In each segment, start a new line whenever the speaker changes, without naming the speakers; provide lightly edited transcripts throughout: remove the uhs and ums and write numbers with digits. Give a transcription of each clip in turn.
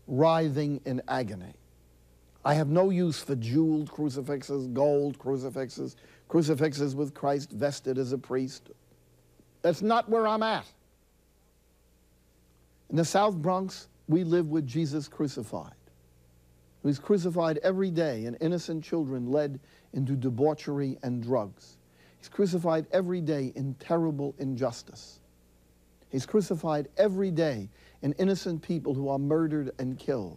writhing in agony. I have no use for jeweled crucifixes, gold crucifixes, crucifixes with Christ vested as a priest. That's not where I'm at. In the South Bronx, we live with Jesus crucified. He's crucified every day, and innocent children led into debauchery and drugs. He's crucified every day in terrible injustice. He's crucified every day in innocent people who are murdered and killed.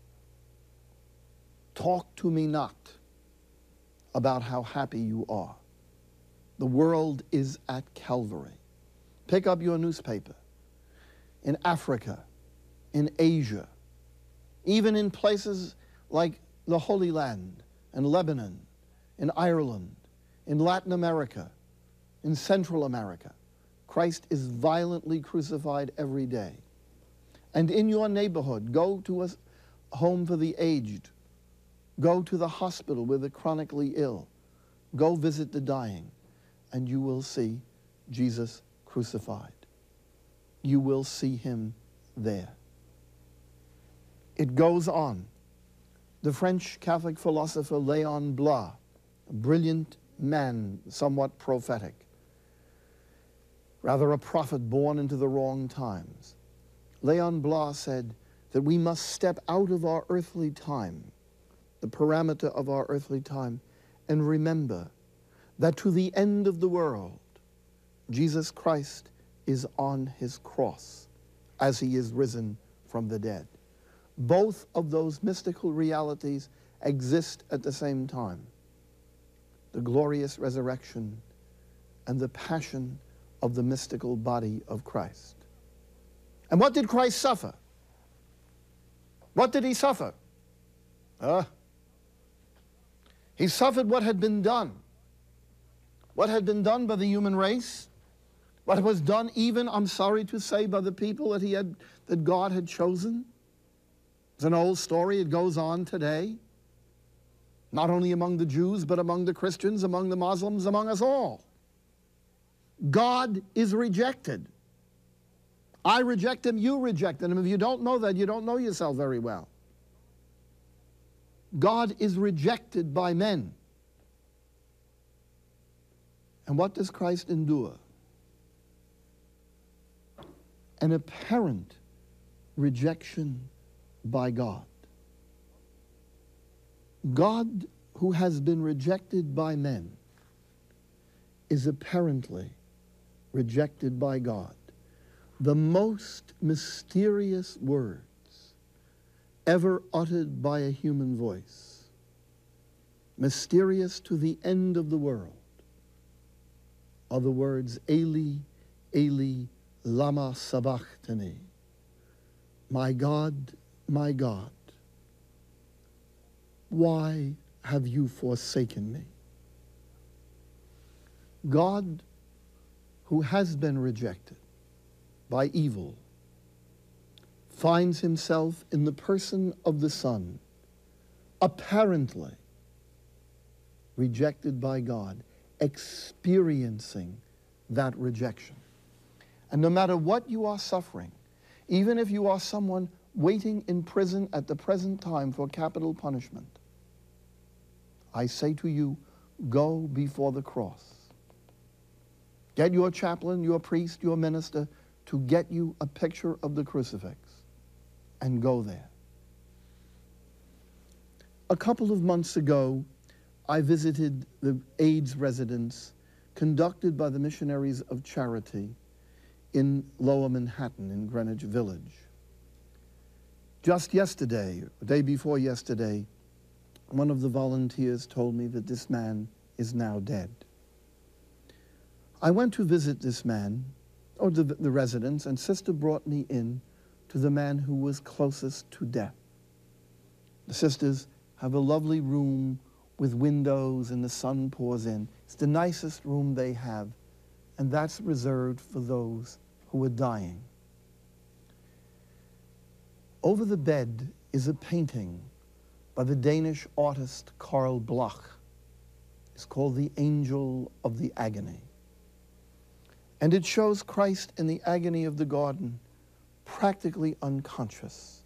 Talk to me not about how happy you are. The world is at Calvary. Pick up your newspaper. In Africa, in Asia, even in places like the Holy Land and Lebanon, in Ireland, in Latin America, in Central America, Christ is violently crucified every day. And in your neighborhood, go to a home for the aged, go to the hospital with the chronically ill, go visit the dying, and you will see Jesus crucified. You will see him there. It goes on. The French Catholic philosopher Léon Bloy, a brilliant man, somewhat prophetic, rather a prophet born into the wrong times. Léon Bloy said that we must step out of our earthly time, the parameter of our earthly time, and remember that to the end of the world, Jesus Christ is on his cross as he is risen from the dead. Both of those mystical realities exist at the same time. The glorious resurrection and the passion of the mystical body of Christ. And what did Christ suffer? What did he suffer? He suffered what had been done. What had been done by the human race. What was done even, I'm sorry to say, by the people that God had chosen. It's an old story. It goes on today. Not only among the Jews, but among the Christians, among the Muslims, among us all. God is rejected. I reject him, you reject him. If you don't know that, you don't know yourself very well. God is rejected by men. And what does Christ endure? An apparent rejection by God. God, who has been rejected by men, is apparently rejected by God. The most mysterious words ever uttered by a human voice, mysterious to the end of the world, are the words, Eli, Eli, lama sabachthani. My God, why have you forsaken me? God, who has been rejected by evil, finds himself in the person of the Son, apparently rejected by God, experiencing that rejection. And no matter what you are suffering, even if you are someone waiting in prison at the present time for capital punishment, I say to you, go before the cross. Get your chaplain, your priest, your minister to get you a picture of the crucifix and go there. A couple of months ago, I visited the AIDS residence conducted by the Missionaries of Charity in Lower Manhattan in Greenwich Village. Just yesterday, the day before yesterday, one of the volunteers told me that this man is now dead. I went to visit this man, or the residence, and Sister brought me in to the man who was closest to death. The sisters have a lovely room with windows and the sun pours in. It's the nicest room they have, and that's reserved for those who are dying. Over the bed is a painting by the Danish artist Carl Bloch. It's called The Angel of the Agony. And it shows Christ in the agony of the garden, practically unconscious.